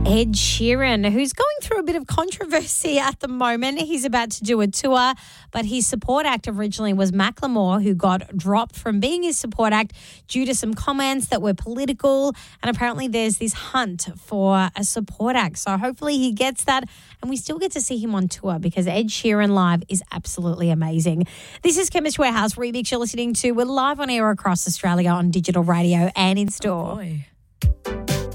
Ed Sheeran, who's going through a bit of controversy at the moment. He's about to do a tour, but his support act originally was Macklemore, who got dropped from being his support act due to some comments that were political. And apparently there's this hunt for a support act. So hopefully he gets that and we still get to see him on tour because Ed Sheeran live is absolutely amazing. This is Chemist Warehouse Remix you're listening to. We're live on air across Australia on digital radio and in store. Oh boy.